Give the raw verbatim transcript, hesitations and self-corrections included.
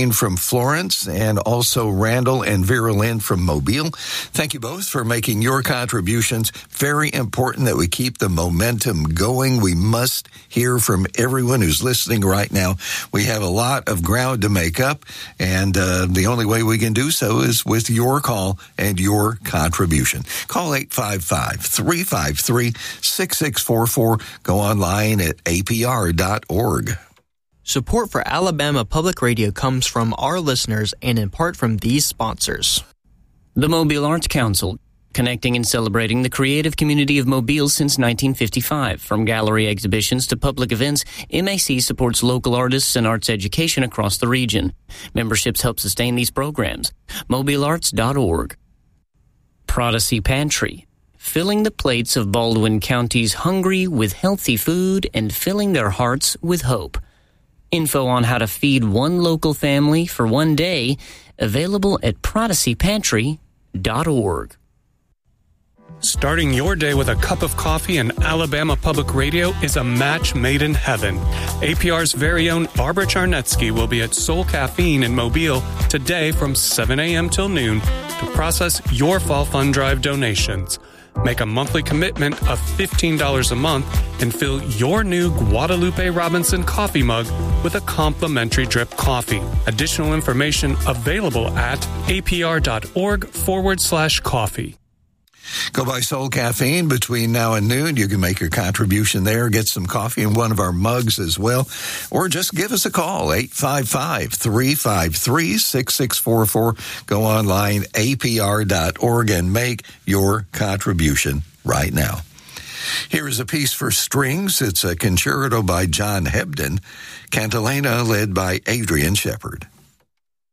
Jane from Florence, and also Randall and Vera Lynn from Mobile. Thank you both for making your contributions. Very important that we keep the momentum going. We must hear from everyone who's listening right now. We have a lot of ground to make up, and uh, the only way we can do so is with your call and your contribution. Call eight five five, three five three, six six four four. Go online at A P R dot org. Support for Alabama Public Radio comes from our listeners and in part from these sponsors. The Mobile Arts Council, connecting and celebrating the creative community of Mobile since nineteen fifty-five. From gallery exhibitions to public events, M A C supports local artists and arts education across the region. Memberships help sustain these programs. mobile arts dot org. Prodigy Pantry, filling the plates of Baldwin County's hungry with healthy food and filling their hearts with hope. Info on how to feed one local family for one day, available at prodigy pantry dot org. Starting your day with a cup of coffee and Alabama Public Radio is a match made in heaven. A P R's very own Barbara Charnetsky will be at Soul Caffeine in Mobile today from seven a.m. till noon to process your Fall Fund Drive donations. Make a monthly commitment of fifteen dollars a month and fill your new Guadalupe Robinson coffee mug with a complimentary drip coffee. Additional information available at apr.org forward slash coffee. Go by Soul Caffeine between now and noon. You can make your contribution there, get some coffee in one of our mugs as well, or just give us a call, eight five five, three five three, six six four four. Go online, A P R dot org, and make your contribution right now. Here is a piece for strings. It's a concerto by John Hebden, Cantilena led by Adrian Shepard.